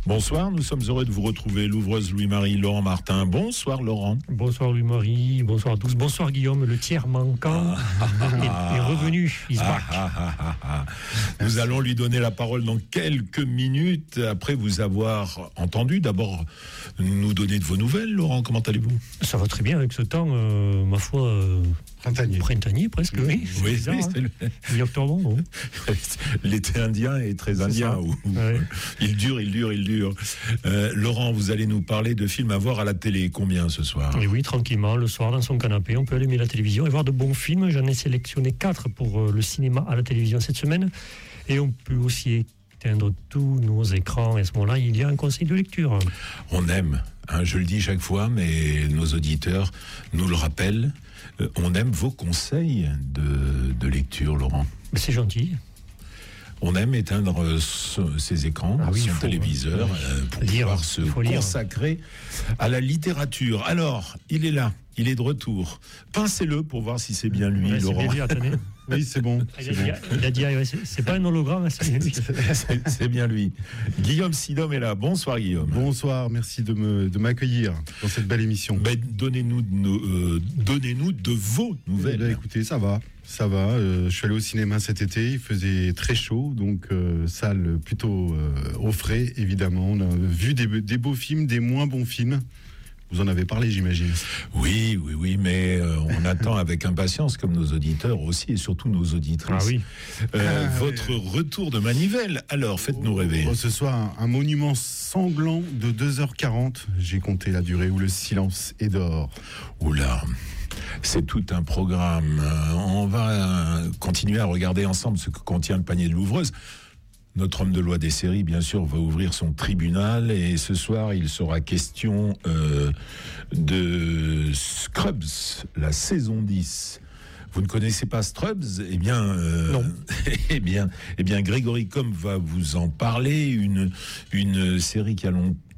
Bonsoir, nous sommes heureux de vous retrouver, l'ouvreuse Louis-Marie, Laurent Martin. Bonsoir Laurent. Bonsoir Louis-Marie, bonsoir à tous. Bonsoir Guillaume, le tiers manquant est revenu. He's back. Nous allons lui donner la parole dans quelques minutes, après vous avoir entendu. D'abord, nous donner de vos nouvelles. Laurent, comment allez-vous ? Ça va très bien avec ce temps, ma foi... Printanier presque, oui. Oui, bizarre, mi-octobre, bon. L'été indien est très indien. Ouais. Il dure. Laurent, vous allez nous parler de films à voir à la télé. Combien ce soir ? Et oui, tranquillement, le soir, dans son canapé, on peut allumer la télévision et voir de bons films. J'en ai sélectionné 4 pour le cinéma à la télévision cette semaine. Et on peut aussi éteindre tous nos écrans. Et à ce moment-là, il y a un conseil de lecture. On aime, je le dis chaque fois, mais nos auditeurs nous le rappellent. On aime vos conseils de lecture, Laurent. Mais c'est gentil. On aime éteindre ses écrans, son téléviseur, pour pouvoir se consacrer à la littérature. Alors, il est là, il est de retour. Pincez-le pour voir si c'est bien lui, Laurent. C'est bien, attendez. Oui, c'est bon. Il a dit, c'est pas un hologramme, c'est bien lui. C'est bien lui. Guillaume Sidom est là. Bonsoir Guillaume. Bonsoir, merci de m'accueillir dans cette belle émission. Donnez-nous de vos nouvelles. Écoutez, ça va. Je suis allé au cinéma cet été, il faisait très chaud, donc salle plutôt au frais, évidemment. On a vu des beaux films, des moins bons films. Vous en avez parlé, j'imagine. Oui, mais on attend avec impatience, comme nos auditeurs aussi, et surtout nos auditrices, votre retour de manivelle. Alors, faites-nous rêver. Ce soir, un monument sanglant de 2h40, j'ai compté la durée, où le silence est dehors. Oula, c'est tout un programme. On va continuer à regarder ensemble ce que contient le panier de l'ouvreuse. Notre homme de loi des séries, bien sûr, va ouvrir son tribunal et ce soir, il sera question de Scrubs, la saison 10. Vous ne connaissez pas Scrubs ? Eh bien, non. eh bien, Grégory Combes va vous en parler. Une série qui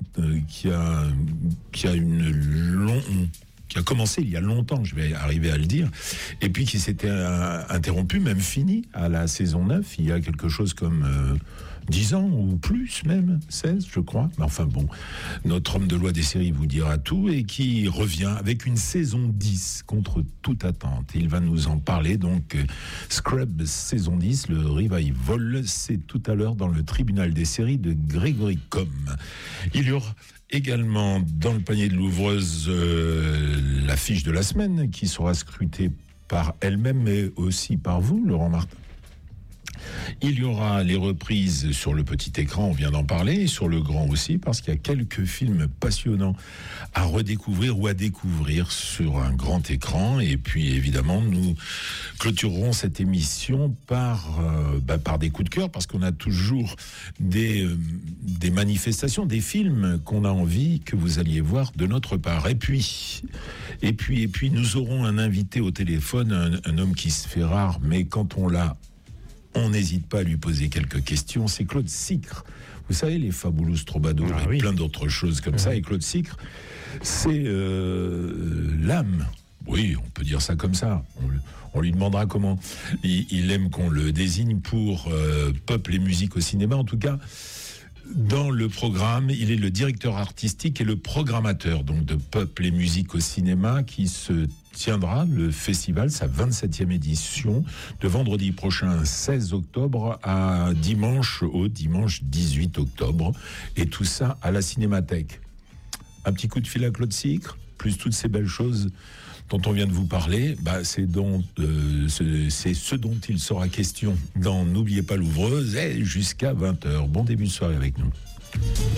a commencé il y a longtemps, je vais arriver à le dire, et puis qui s'était interrompu, même fini, à la saison 9, il y a quelque chose comme 10 ans, ou plus même, 16 je crois, mais enfin bon, notre homme de loi des séries vous dira tout, et qui revient avec une saison 10, contre toute attente. Il va nous en parler, donc Scrubs saison 10, le revival, c'est tout à l'heure dans le tribunal des séries de Grégory Combes. Il y aura également dans le panier de l'ouvreuse la fiche de la semaine qui sera scrutée par elle-même mais aussi par vous, Laurent Martin. Il y aura les reprises sur le petit écran, on vient d'en parler, et sur le grand aussi, parce qu'il y a quelques films passionnants à redécouvrir ou à découvrir sur un grand écran. Et puis évidemment, nous clôturerons cette émission par des coups de cœur, parce qu'on a toujours des manifestations, des films qu'on a envie que vous alliez voir de notre part. Et puis nous aurons un invité au téléphone, un homme qui se fait rare, mais quand on n'hésite pas à lui poser quelques questions. C'est Claude Sicre. Vous savez, les Fabulous Troubadours et plein d'autres choses comme ça. Et Claude Sicre, c'est l'âme. Oui, on peut dire ça comme ça. On lui demandera comment. Il aime qu'on le désigne pour Peuple et musique au cinéma. En tout cas, dans le programme, il est le directeur artistique et le programmateur donc de Peuple et musique au cinéma qui se tiendra le festival, sa 27e édition, de vendredi prochain 16 octobre à dimanche 18 octobre. Et tout ça à la Cinémathèque. Un petit coup de fil à Claude Sicre, plus toutes ces belles choses dont on vient de vous parler, c'est ce dont il sera question dans N'oubliez pas l'ouvreuse, jusqu'à 20h. Bon début de soirée avec nous.